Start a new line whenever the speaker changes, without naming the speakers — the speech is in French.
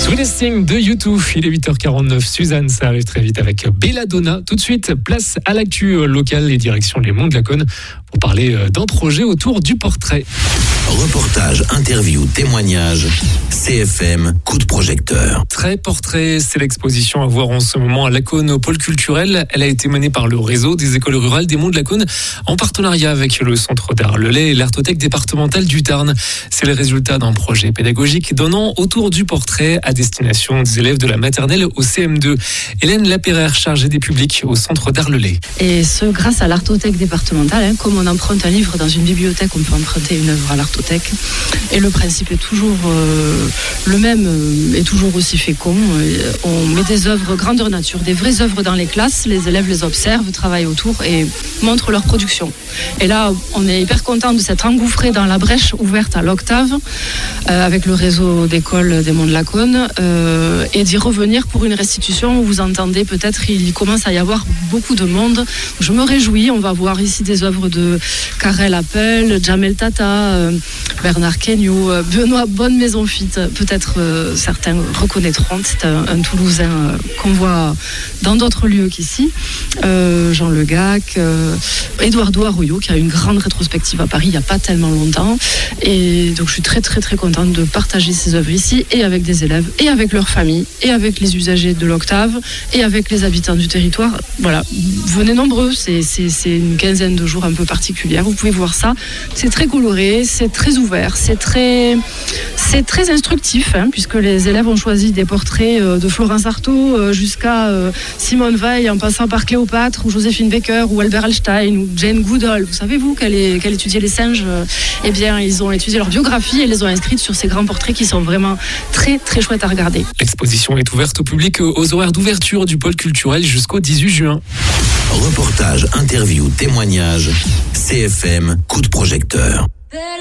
Sweetest de YouTube, il est 8h49. Suzanne, ça arrive très vite avec Belladonna. Tout de suite, place à l'actu locale et direction les Monts de Laconne pour parler d'un projet autour du portrait.
Reportage, interview, témoignage, CFM, coup de projecteur.
Trait portrait, c'est l'exposition à voir en ce moment à Laconne au pôle culturel. Elle a été menée par le réseau des écoles rurales des Monts de Laconne en partenariat avec le centre d'art Lelay et l'artothèque départementale du Tarn. C'est le résultat d'un projet pédagogique donnant autour du portrait à destination des élèves de la maternelle au CM2. Hélène Lapéraire, chargée des publics au centre d'art Lelay.
Et ce, grâce à l'artothèque départementale, comme on emprunte un livre dans une bibliothèque, on peut emprunter une œuvre à l'artothèque. Et le principe est toujours le même, est toujours aussi fécond. On met des œuvres grandeur nature, des vraies œuvres dans les classes. Les élèves les observent, travaillent autour et montrent leur production. Et là, on est hyper content de s'être engouffré dans la brèche ouverte à l'Octave avec le réseau d'écoles des Monts de Laconne et d'y revenir pour une restitution où vous entendez peut-être il commence à y avoir beaucoup de monde. Je me réjouis, on va voir ici des œuvres de Karel Appel, Jamel Tata, Bernard Kenyo, Benoît Bonne-Maison-Fit, peut-être certains reconnaîtront, c'est un Toulousain qu'on voit dans d'autres lieux qu'ici, Jean Le Gac, Eduardo Arroyo qui a une grande rétrospective à Paris il n'y a pas tellement longtemps, et donc je suis très très très contente de partager ces œuvres ici et avec des élèves et avec leurs familles et avec les usagers de l'Octave et avec les habitants du territoire. Voilà, venez nombreux, c'est une quinzaine de jours un peu particulière, vous pouvez voir ça, c'est très coloré, c'est très ouvert, c'est très instructif, puisque les élèves ont choisi des portraits de Florence Artaud jusqu'à Simone Veil, en passant par Cléopâtre ou Joséphine Baker ou Albert Einstein ou Jane Goodall. Vous savez vous qu'elle étudiait les singes, eh bien ils ont étudié leur biographie et les ont inscrites sur ces grands portraits qui sont vraiment très très chouettes à regarder.
L'exposition est ouverte au public aux horaires d'ouverture du pôle culturel jusqu'au 18 juin.
Reportage, interview, témoignage, CFM, coup de projecteur.